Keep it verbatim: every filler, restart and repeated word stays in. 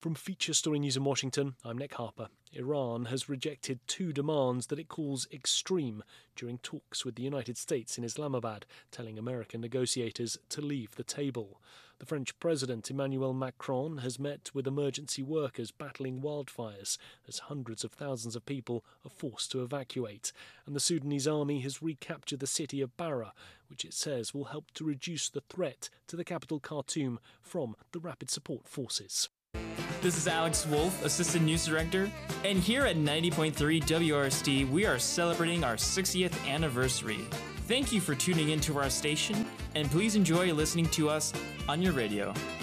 From Feature Story News in Washington, I'm Nick Harper. Iran has rejected two demands that it calls extreme during talks with the United States in Islamabad, telling American negotiators to leave the table. The French President Emmanuel Macron has met with emergency workers battling wildfires as hundreds of thousands of people are forced to evacuate. And the Sudanese army has recaptured the city of Bara, which it says will help to reduce the threat to the capital Khartoum from the Rapid Support Forces. This is Alex Wolf, Assistant News Director, and here at ninety point three W R S T, we are celebrating our sixtieth anniversary. Thank you for tuning into our station, and please enjoy listening to us on your radio.